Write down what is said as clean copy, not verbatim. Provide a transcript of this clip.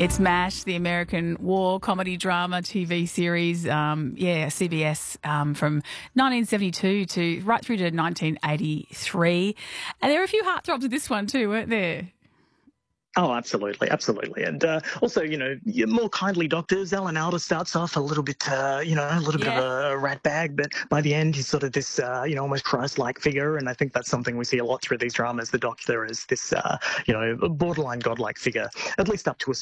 It's MASH, the American war comedy drama TV series. CBS from 1972 to right through to 1983. And there were a few heartthrobs with this one too, weren't there? Oh, absolutely, absolutely. And also, your more kindly doctors. Alan Alda starts off a little bit, a little bit of a rat bag, but by the end, he's sort of this, almost Christ-like figure. And I think that's something we see a lot through these dramas. The Doctor is this, borderline godlike figure, at least up to a